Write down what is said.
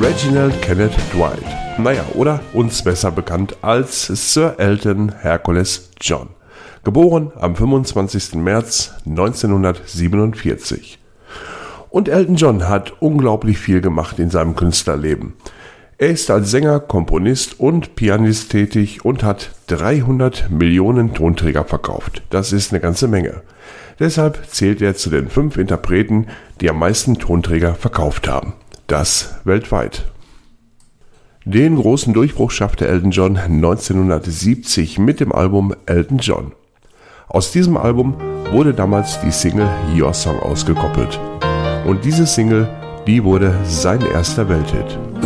Reginald Kenneth Dwight. Naja, oder uns besser bekannt als Sir Elton Hercules John. Geboren am 25. März 1947. Und Elton John hat unglaublich viel gemacht in seinem Künstlerleben. Er ist als Sänger, Komponist und Pianist tätig und hat 300 Millionen Tonträger verkauft. Das ist eine ganze Menge. Deshalb zählt er zu den 5 Interpreten, die am meisten Tonträger verkauft haben. Das weltweit. Den großen Durchbruch schaffte Elton John 1970 mit dem Album Elton John. Aus diesem Album wurde damals die Single Your Song ausgekoppelt. Und diese Single, die wurde sein erster Welthit.